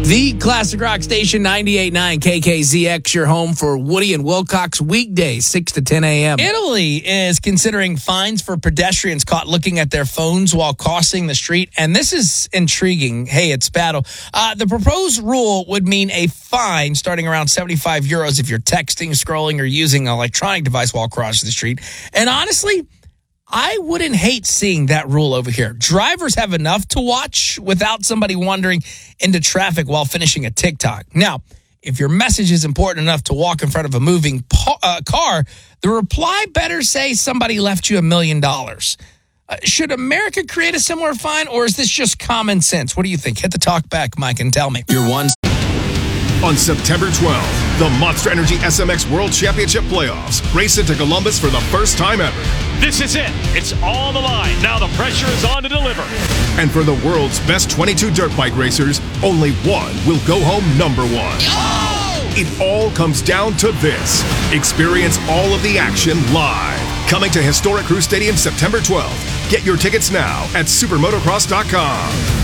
The Classic Rock Station 98.9 KKZX, your home for Woody and Wilcox weekdays, 6 to 10 a.m. Italy is considering fines for pedestrians caught looking at their phones while crossing the street. And this is intriguing. Hey, it's battle. The proposed rule would mean a fine starting around 75 euros if you're texting, scrolling, or using an electronic device while crossing the street. And honestly, I wouldn't hate seeing that rule over here. Drivers have enough to watch without somebody wandering into traffic while finishing a TikTok. Now, if your message is important enough to walk in front of a moving car, the reply better say somebody left you $1 million. Should America create a similar fine, or is this just common sense? What do you think? Hit the talk back, Mike, and tell me. Your one. On September 12th, the Monster Energy SMX World Championship Playoffs race into Columbus for the first time ever. This is it. It's all the line. Now the pressure is on to deliver. And for the world's best 22 dirt bike racers, only one will go home number one. Oh! It all comes down to this. Experience all of the action live. Coming to Historic Crew Stadium September 12th. Get your tickets now at supermotocross.com.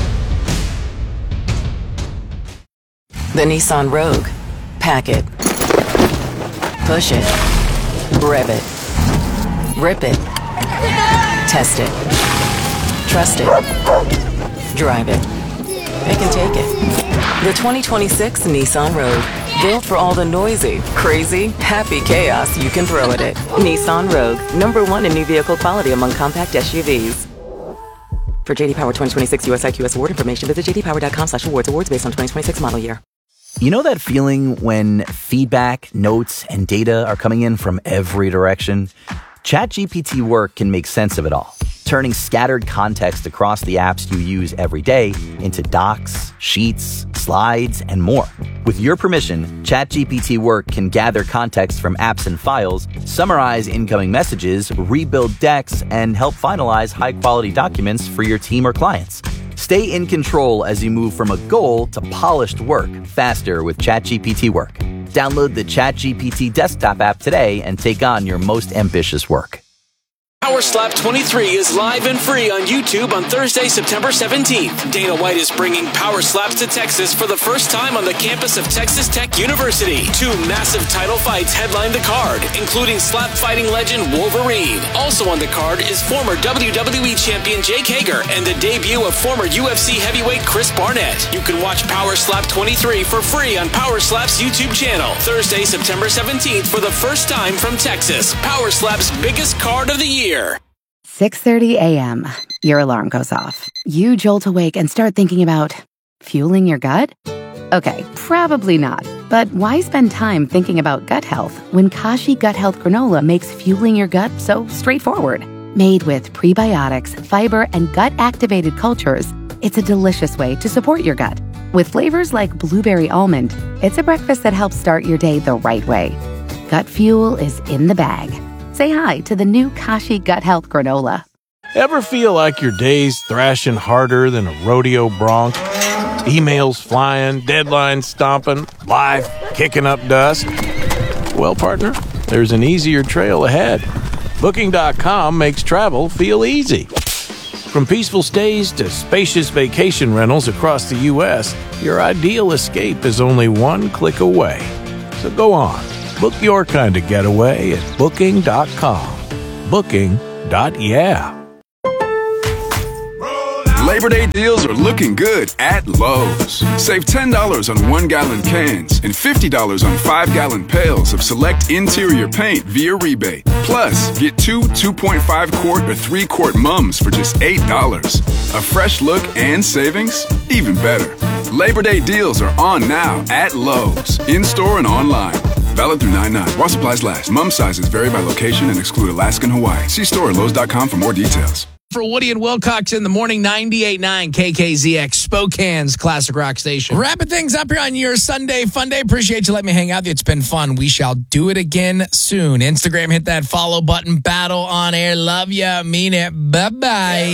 The Nissan Rogue. Pack it. Push it. Rev it. Rip it. Test it. Trust it. Drive it. It can take it. The 2026 Nissan Rogue. Built for all the noisy, crazy, happy chaos you can throw at it. Nissan Rogue. #1 in new vehicle quality among compact SUVs. For JD Power 2026 US IQS award information, visit jdpower.com/awards. Awards based on 2026 model year. You know that feeling when feedback, notes, and data are coming in from every direction? ChatGPT Work can make sense of it all, turning scattered context across the apps you use every day into docs, sheets, slides, and more. With your permission, ChatGPT Work can gather context from apps and files, summarize incoming messages, rebuild decks, and help finalize high-quality documents for your team or clients. Stay in control as you move from a goal to polished work faster with ChatGPT Work. Download the ChatGPT desktop app today and take on your most ambitious work. Power Slap 23 is live and free on YouTube on Thursday, September 17th. Dana White is bringing Power Slaps to Texas for the first time on the campus of Texas Tech University. 2 massive title fights headline the card, including slap fighting legend Wolverine. Also on the card is former WWE champion Jake Hager and the debut of former UFC heavyweight Chris Barnett. You can watch Power Slap 23 for free on Power Slap's YouTube channel. Thursday, September 17th for the first time from Texas. Power Slap's biggest card of the year. 6:30 a.m. Your alarm goes off. You jolt awake and start thinking about fueling your gut? Okay, probably not. But why spend time thinking about gut health when Kashi Gut Health Granola makes fueling your gut so straightforward? Made with prebiotics, fiber, and gut-activated cultures, it's a delicious way to support your gut. With flavors like blueberry almond, it's a breakfast that helps start your day the right way. Gut fuel is in the bag. Say hi to the new Kashi Gut Health Granola. Ever feel like your day's thrashing harder than a rodeo bronc? Emails flying, deadlines stomping, life kicking up dust? Well, partner, there's an easier trail ahead. Booking.com makes travel feel easy. From peaceful stays to spacious vacation rentals across the U.S., your ideal escape is only one click away. So go on. Book your kind of getaway at Booking.com. Booking.yeah. Labor Day deals are looking good at Lowe's. Save $10 on 1-gallon cans and $50 on 5-gallon pails of select interior paint via rebate. Plus, get 2 2.5-quart or 3-quart mums for just $8. A fresh look and savings? Even better. Labor Day deals are on now at Lowe's, in-store and online. Valid through 9/9. While supplies last. Mum sizes vary by location and exclude Alaska and Hawaii. See store at Lowe's.com for more details. For Woody and Wilcox in the morning, 98.9 KKZX, Spokane's Classic Rock Station. Wrapping things up here on your Sunday Fun Day. Appreciate you letting me hang out with you. It's been fun. We shall do it again soon. Instagram, hit that follow button. Battle on air. Love ya. Mean it. Bye-bye.